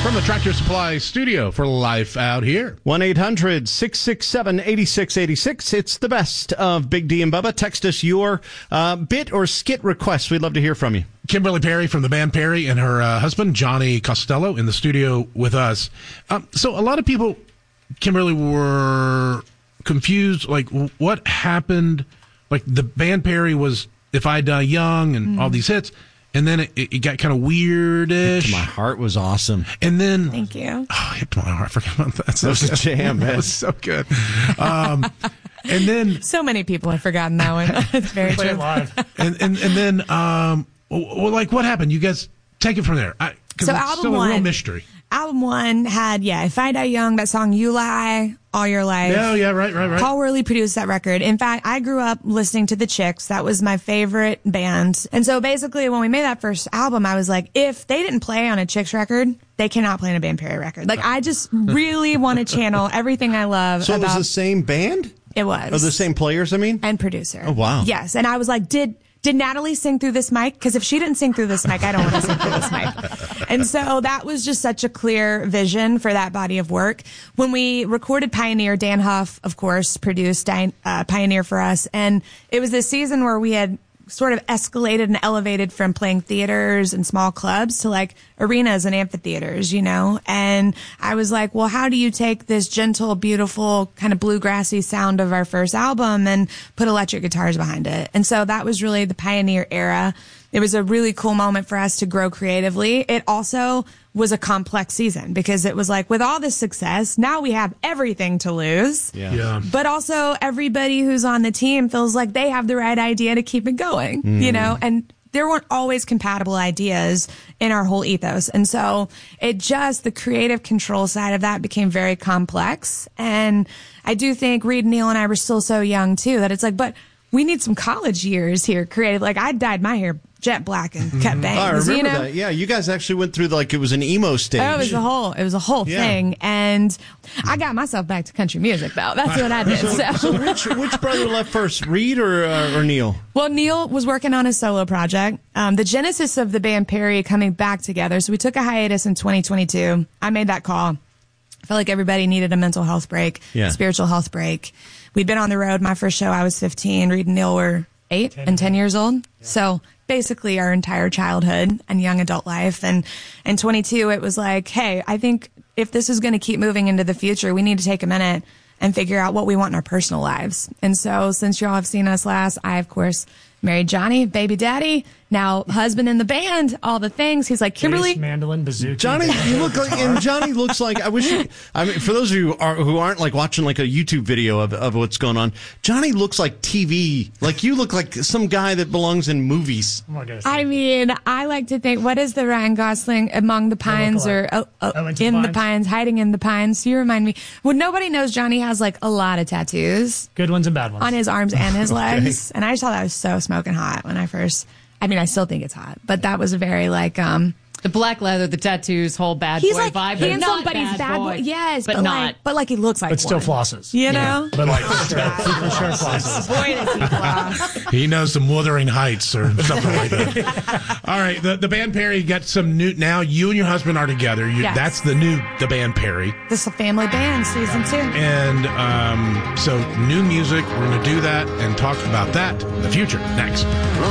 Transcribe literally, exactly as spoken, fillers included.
From the Tractor Supply studio for Life Out Here. one eight hundred six six seven eight six eight six. It's the best of Big D and Bubba. Text us your uh, bit or skit requests. We'd love to hear from you. Kimberly Perry from the band Perry and her uh, husband, Johnny Costello, in the studio with us. Um, so a lot of people, Kimberly, were confused. Like, what happened? Like, the band Perry was If I Die Young and mm. all these hits. And then it, it got kind of weirdish. My Heart was awesome. And then... Thank you. Oh, Hit to My Heart. I forgot about that. That was a jam, man. That was so good. Um, and then... So many people have forgotten that one. It's very Play true. it live. And, and, and then, um, well, like, what happened? You guys take it from there. I, So it's album still one... a real mystery. Album one had, yeah, If I Die Young, that song You Lie, All Your Life. Yeah, yeah, right, right, right. Paul Worley produced that record. In fact, I grew up listening to The Chicks. That was my favorite band. And so basically when we made that first album, I was like, if they didn't play on a Chicks record, they cannot play on a Band Perry record. Like, I just really want to channel everything I love So about... it was the same band? It was. Or the same players, I mean? And producer. Oh, wow. Yes. And I was like, did... Did Natalie sing through this mic? Because if she didn't sing through this mic, I don't want to sing through this mic. And so that was just such a clear vision for that body of work. When we recorded Pioneer, Dan Huff, of course, produced uh, Pioneer for us. And it was this season where we had sort of escalated and elevated from playing theaters and small clubs to like arenas and amphitheaters, you know? And I was like, well, how do you take this gentle, beautiful, kind of bluegrassy sound of our first album and put electric guitars behind it? And so that was really the Pioneer era. It was a really cool moment for us to grow creatively. It also was a complex season because it was like, with all this success, now we have everything to lose. Yeah. Yeah. But also everybody who's on the team feels like they have the right idea to keep it going, mm. you know, and there weren't always compatible ideas in our whole ethos. And so it just, the creative control side of that became very complex. And I do think Reed, Neil, and I were still so young too, that it's like, but we need some college years here creative. Like, I dyed my hair jet black and cut bangs. Oh, I remember you know? that. Yeah, you guys actually went through, like, it was an emo stage. Oh, it was a whole, it was a whole Yeah. thing. And I got myself back to country music, though. That's what I did. So, So which which brother left first, Reed or uh, or Neil? Well, Neil was working on a solo project. Um, the genesis of the band Perry coming back together. So we took a hiatus in twenty twenty-two. I made that call. I felt like everybody needed a mental health break, Yeah. spiritual health break. We'd been on the road. My first show, I was fifteen. Reed and Neil were eight ten and ten years old. Yeah. So basically our entire childhood and young adult life. And in twenty-two, it was like, hey, I think if this is going to keep moving into the future, we need to take a minute and figure out what we want in our personal lives. And so since y'all have seen us last, I, of course, married Johnny, baby daddy, now husband in the band, all the things. He's like, Kimberly. Bass, mandolin, bazooka. Johnny, you look like, and Johnny looks like, I wish, you, I mean, for those of you who, are, who aren't like watching like a YouTube video of, of what's going on, Johnny looks like T V. Like, you look like some guy that belongs in movies. Oh my gosh. I mean, I like to think, what is the Ryan Gosling Among the Pines or uh, uh, Oh, Into the In the Pines? Pines, Hiding in the Pines? You remind me. Well, nobody knows Johnny has like a lot of tattoos Good ones and bad ones. on his arms and his legs. And I just thought that was so smoking hot when I first, I mean, I still think it's hot, but that was a very like, um, The black leather, the tattoos, whole bad he's boy like vibe. handsome, not but he's bad boy. Yes, but, but, not. like, but like he looks like but still one. flosses. You know? But like, for sure, for sure flosses. Boy, does he floss. He knows some Wuthering Heights or something like that. All right, the, the band Perry got some new. Now you and your husband are together. You, Yes. That's the new the band Perry, This is a family band, season two. and um, so new music. We're going to do that and talk about that in the future next.